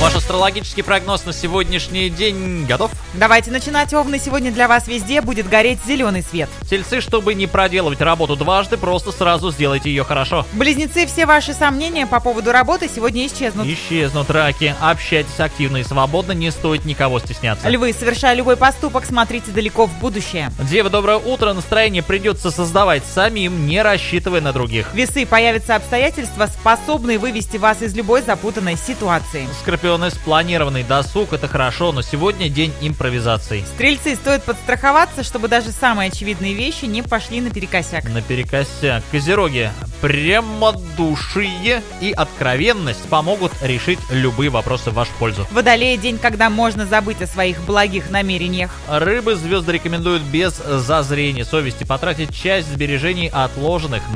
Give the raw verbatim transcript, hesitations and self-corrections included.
Ваш астрологический прогноз на сегодняшний день готов? Давайте начинать, Овны. Сегодня для вас везде будет гореть зеленый свет. Тельцы, чтобы не проделывать работу дважды, просто сразу сделайте ее хорошо. Близнецы, все ваши сомнения по поводу работы сегодня исчезнут. Исчезнут. Раки, общайтесь активно и свободно, не стоит никого стесняться. Львы, совершая любой поступок, смотрите далеко в будущее. Девы, доброе утро. Настроение придется создавать самим, не рассчитывая на других. Весы, появятся обстоятельства, способные вывести вас из любой запутанной ситуации. Скорпионы, спланированный досуг — это хорошо, но сегодня день импровизаций. Стрельцы, стоит подстраховаться, чтобы даже самые очевидные вещи не пошли наперекосяк. Наперекосяк. Козероги, прямодушие и откровенность помогут решить любые вопросы в вашу пользу. Водолеи, день, когда можно забыть о своих благих намерениях. Рыбы, звезды рекомендуют без зазрения совести потратить часть сбережений, отложенных